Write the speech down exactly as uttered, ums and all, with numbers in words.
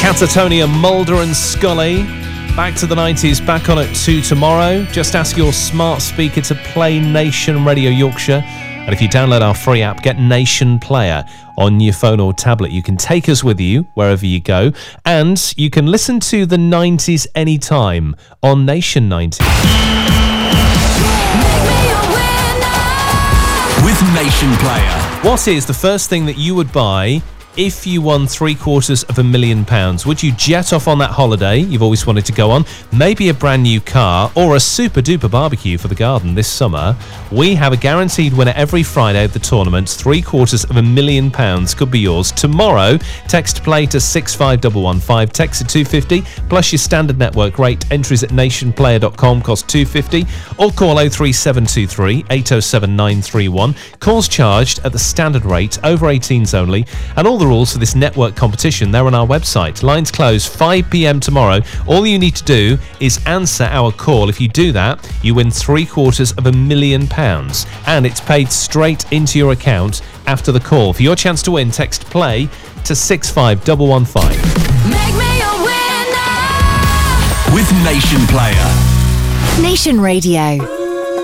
Catatonia, Mulder and Scully. Back to the nineties, back on at two tomorrow. Just ask your smart speaker to play Nation Radio Yorkshire. And if you download our free app, get Nation Player on your phone or tablet. You can take us with you wherever you go. And you can listen to the nineties anytime on Nation ninety. With Nation Player. What is the first thing that you would buy if you won three quarters of a million pounds? Would you jet off on that holiday you've always wanted to go on? Maybe a brand new car or a super duper barbecue for the garden this summer? We have a guaranteed winner every Friday of the tournament. Three quarters of a million pounds could be yours tomorrow. Text play to six five one one five. Text to two fifty plus your standard network rate. Entries at nationplayer dot com cost two fifty, or call oh three seven two three eight oh seven nine three one. Calls charged at the standard rate, over eighteens only, and all the rules for this network competition, they're on our website. Lines close five p.m. tomorrow. All you need to do is answer our call. If you do that, you win three quarters of a million pounds, and it's paid straight into your account after the call. For your chance to win, text play to six five one one five. Make me a winner with Nation Player. Nation Radio.